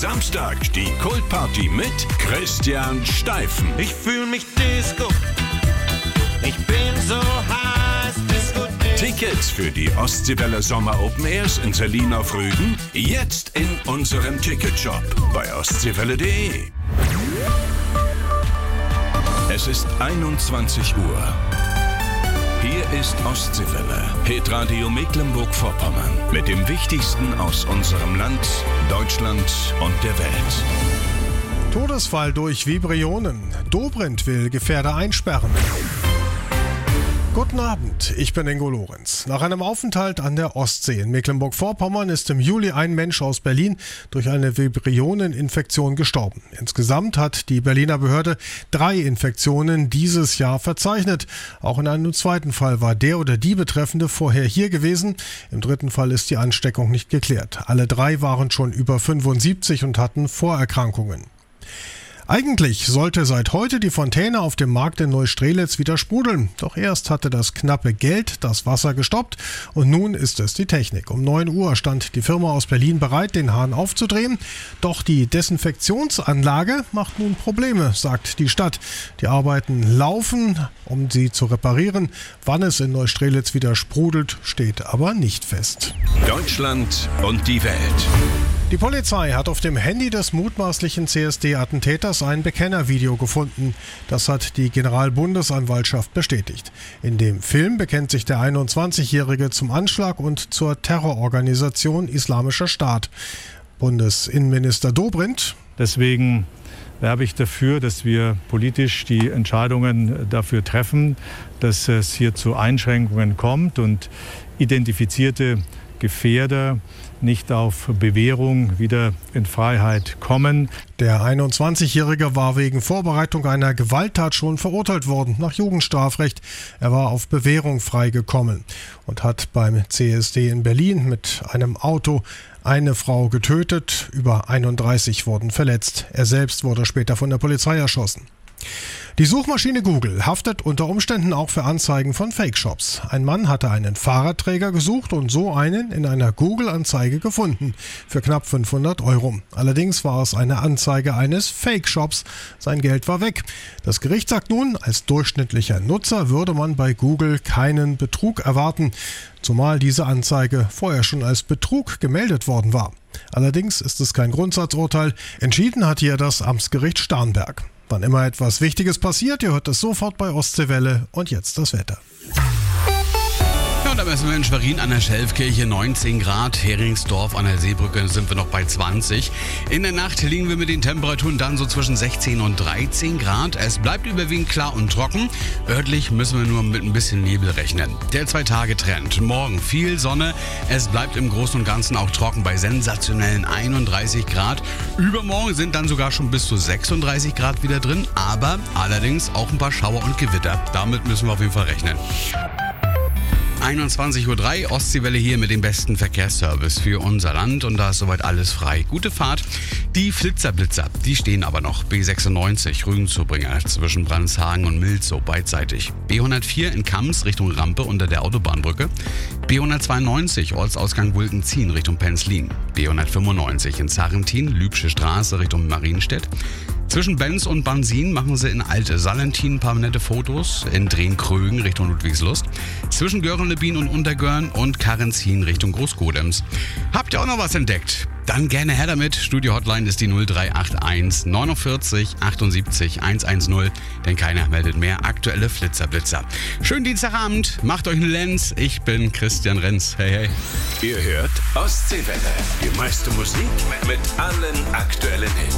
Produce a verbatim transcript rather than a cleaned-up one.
Samstag die Kultparty mit Christian Steifen. Ich fühl mich Disco. Ich bin so heiß, Disco, Disco. Tickets für die Ostseewelle Sommer Open Airs in Selin auf Rügen jetzt in unserem Ticketshop bei ostseewelle punkt de. Es ist einundzwanzig Uhr. Hier ist Ostseewelle, Hitradio Mecklenburg-Vorpommern mit dem Wichtigsten aus unserem Land, Deutschland und der Welt. Todesfall durch Vibrionen. Dobrindt will Gefährder einsperren. Guten Abend, ich bin Ingo Lorenz. Nach einem Aufenthalt an der Ostsee in Mecklenburg-Vorpommern ist im Juli ein Mensch aus Berlin durch eine Vibrioneninfektion gestorben. Insgesamt hat die Berliner Behörde drei Infektionen dieses Jahr verzeichnet. Auch in einem zweiten Fall war der oder die Betreffende vorher hier gewesen. Im dritten Fall ist die Ansteckung nicht geklärt. Alle drei waren schon über fünfundsiebzig und hatten Vorerkrankungen. Eigentlich sollte seit heute die Fontäne auf dem Markt in Neustrelitz wieder sprudeln. Doch erst hatte das knappe Geld das Wasser gestoppt und nun ist es die Technik. Um neun Uhr stand die Firma aus Berlin bereit, den Hahn aufzudrehen. Doch die Desinfektionsanlage macht nun Probleme, sagt die Stadt. Die Arbeiten laufen, um sie zu reparieren. Wann es in Neustrelitz wieder sprudelt, steht aber nicht fest. Deutschland und die Welt. Die Polizei hat auf dem Handy des mutmaßlichen C S D-Attentäters ein Bekennervideo gefunden. Das hat die Generalbundesanwaltschaft bestätigt. In dem Film bekennt sich der einundzwanzigjährige zum Anschlag und zur Terrororganisation Islamischer Staat. Bundesinnenminister Dobrindt. Deswegen werbe ich dafür, dass wir politisch die Entscheidungen dafür treffen, dass es hier zu Einschränkungen kommt und identifizierte Gefährder nicht auf Bewährung wieder in Freiheit kommen. Der einundzwanzigjährige war wegen Vorbereitung einer Gewalttat schon verurteilt worden nach Jugendstrafrecht. Er war auf Bewährung freigekommen und hat beim C S D in Berlin mit einem Auto eine Frau getötet. Über einunddreißig wurden verletzt. Er selbst wurde später von der Polizei erschossen. Die Suchmaschine Google haftet unter Umständen auch für Anzeigen von Fake-Shops. Ein Mann hatte einen Fahrradträger gesucht und so einen in einer Google-Anzeige gefunden für knapp fünfhundert Euro. Allerdings war es eine Anzeige eines Fake-Shops. Sein Geld war weg. Das Gericht sagt nun, als durchschnittlicher Nutzer würde man bei Google keinen Betrug erwarten, zumal diese Anzeige vorher schon als Betrug gemeldet worden war. Allerdings ist es kein Grundsatzurteil. Entschieden hat hier das Amtsgericht Starnberg. Wann immer etwas Wichtiges passiert, ihr hört es sofort bei Ostseewelle. Und jetzt das Wetter. Ja, und da messen wir in Schwerin an der Schelfkirche neunzehn Grad, Heringsdorf an der Seebrücke sind wir noch bei zwanzig. In der Nacht liegen wir mit den Temperaturen dann so zwischen sechzehn und dreizehn Grad. Es bleibt überwiegend klar und trocken. Örtlich müssen wir nur mit ein bisschen Nebel rechnen. Der Zwei-Tage-Trend. Morgen viel Sonne. Es bleibt im Großen und Ganzen auch trocken bei sensationellen einunddreißig Grad. Übermorgen sind dann sogar schon bis zu sechsunddreißig Grad wieder drin. Aber allerdings auch ein paar Schauer und Gewitter. Damit müssen wir auf jeden Fall rechnen. einundzwanzig Uhr drei, Ostseewelle hier mit dem besten Verkehrsservice für unser Land und da ist soweit alles frei. Gute Fahrt. Die Flitzer-Blitzer, die stehen aber noch. B sechsundneunzig, Rügenzubringer zwischen Brandshagen und Milzow beidseitig. B hundertvier in Kams Richtung Rampe unter der Autobahnbrücke. B hundertzweiundneunzig, Ortsausgang Wulkenzien Richtung Penzlin. B hundertfünfundneunzig in Sarrentin, Lübsche Straße Richtung Marienstedt. Zwischen Benz und Bansin machen sie in Alte Salentin ein paar nette Fotos. In Drehn-Krögen Richtung Ludwigslust. Zwischen Görren-Lebin und Untergörn und Karrenzin Richtung Großgodems. Habt ihr auch noch was entdeckt? Dann gerne her damit. Studio-Hotline ist die null drei acht eins neunundvierzig achtundsiebzig hundertzehn. Denn keiner meldet mehr aktuelle Flitzer-Blitzer. Schönen Dienstagabend. Macht euch einen Lenz. Ich bin Christian Renz. Hey, hey. Ihr hört Ostseewelle. Die meiste Musik mit allen aktuellen Hits.